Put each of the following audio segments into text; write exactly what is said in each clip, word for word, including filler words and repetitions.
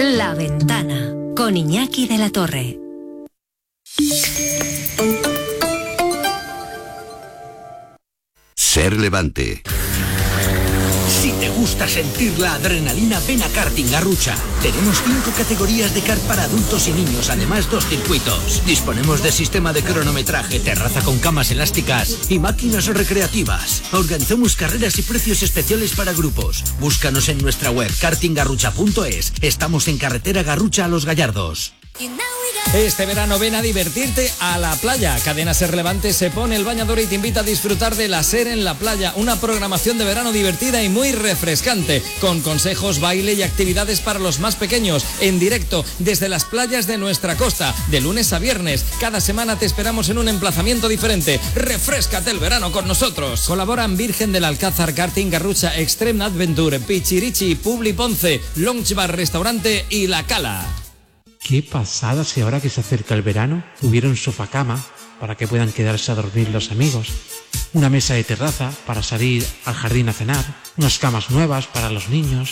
La Ventana, con Iñaki de la Torre. Ser Levante. Si te gusta sentir la adrenalina, ven a Karting Garrucha. Tenemos cinco categorías de kart para adultos y niños, además dos circuitos. Disponemos de sistema de cronometraje, terraza con camas elásticas y máquinas recreativas. Organizamos carreras y precios especiales para grupos. Búscanos en nuestra web karting garrucha punto es. Estamos en carretera Garrucha a Los Gallardos. Este verano ven a divertirte a la playa. Cadena Ser Levante se pone el bañador y te invita a disfrutar de la Ser en la playa, una programación de verano divertida y muy refrescante, con consejos, baile y actividades para los más pequeños, en directo desde las playas de nuestra costa, de lunes a viernes. Cada semana te esperamos en un emplazamiento diferente. Refréscate el verano con nosotros. Colaboran Virgen del Alcázar, Karting Garrucha, Extreme Adventure, Pichirichi, Publi Ponce, Lounge Bar Restaurante y La Cala. Qué pasada si ahora que se acerca el verano hubiera un sofá cama para que puedan quedarse a dormir los amigos, una mesa de terraza para salir al jardín a cenar, unas camas nuevas para los niños.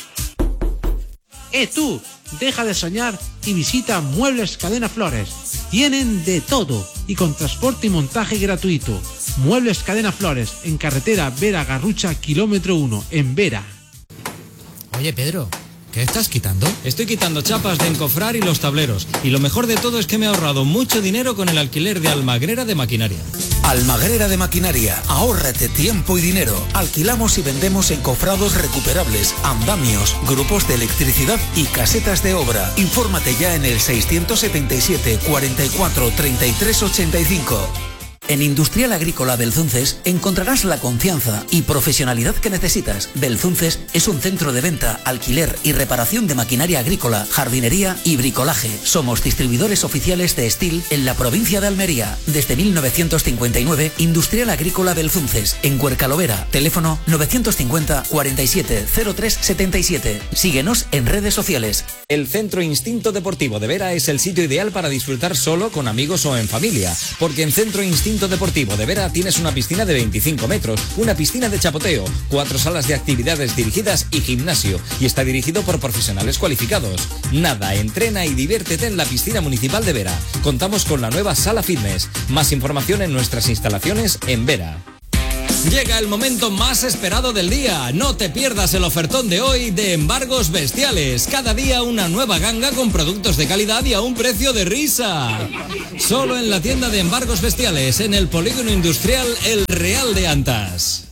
¡Eh tú! Deja de soñar y visita Muebles Cadena Flores. Tienen de todo y con transporte y montaje gratuito. Muebles Cadena Flores, en carretera Vera Garrucha, kilómetro uno, en Vera. Oye, Pedro, ¿qué estás quitando? Estoy quitando chapas de encofrar y los tableros. Y lo mejor de todo es que me he ahorrado mucho dinero con el alquiler de Almagrera de Maquinaria. Almagrera de Maquinaria, ahórrate tiempo y dinero. Alquilamos y vendemos encofrados recuperables, andamios, grupos de electricidad y casetas de obra. Infórmate ya en el seiscientos setenta y siete, cuarenta y cuatro, treinta y tres ochenta y cinco. En Industrial Agrícola Belzunces encontrarás la confianza y profesionalidad que necesitas. Belzunces es un centro de venta, alquiler y reparación de maquinaria agrícola, jardinería y bricolaje. Somos distribuidores oficiales de Steel en la provincia de Almería. Desde mil novecientos cincuenta y nueve, Industrial Agrícola Belzunces, en Cuercalovera. Teléfono novecientos cincuenta, cuarenta y siete, cero tres setenta y siete. Síguenos en redes sociales. El Centro Instinto Deportivo de Vera es el sitio ideal para disfrutar solo, con amigos o en familia. Porque en Centro Instinto Deportivo de Vera tienes una piscina de veinticinco metros, una piscina de chapoteo, cuatro salas de actividades dirigidas y gimnasio, y está dirigido por profesionales cualificados. Nada, entrena y diviértete en la piscina municipal de Vera. Contamos con la nueva sala fitness. Más información en nuestras instalaciones en Vera. Llega el momento más esperado del día. No te pierdas el ofertón de hoy de Embargos Bestiales. Cada día una nueva ganga con productos de calidad y a un precio de risa. Solo en la tienda de Embargos Bestiales, en el Polígono Industrial El Real de Antas.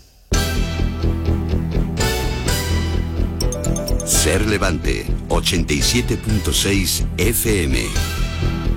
Ser Levante, ochenta y siete punto seis F M.